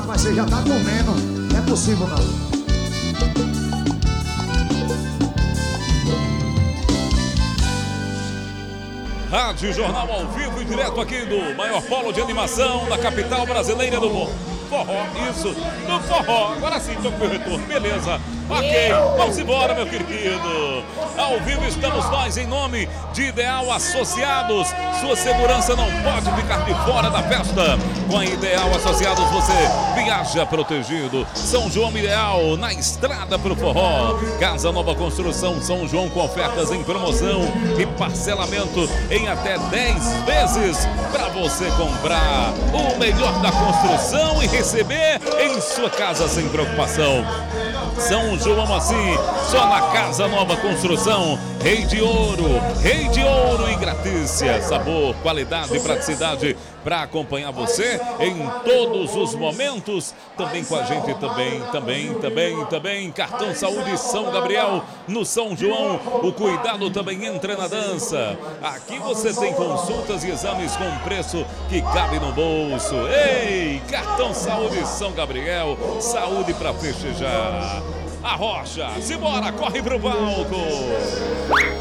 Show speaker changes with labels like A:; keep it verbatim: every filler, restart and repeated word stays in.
A: Rapaz, você já tá comendo. Não é possível, não.
B: Rádio Jornal ao vivo e direto aqui do maior polo de animação da capital brasileira do forró. Isso, do forró. Agora sim, tô com o meu retorno. Beleza. Ok, vamos embora, meu querido. Ao vivo estamos nós em nome de Ideal Associados. Sua segurança não pode ficar de fora da festa. Com a Ideal Associados você viaja protegido. São João Ideal, na estrada pro forró. Casa Nova Construção São João com ofertas em promoção e parcelamento em até dez vezes para você comprar o melhor da construção e receber em sua casa sem preocupação. São João assim, só na Casa Nova Construção. Rei de Ouro, Rei de Ouro e Gratícia. Sabor, qualidade e praticidade para acompanhar você em todos os momentos. Também com a gente, também, também, também, também. Cartão Saúde São Gabriel no São João. O cuidado também entra na dança. Aqui você tem consultas e exames com preço que cabe no bolso. Ei, Cartão Saúde São Gabriel. Saúde para festejar. A Rocha, simbora, corre pro palco.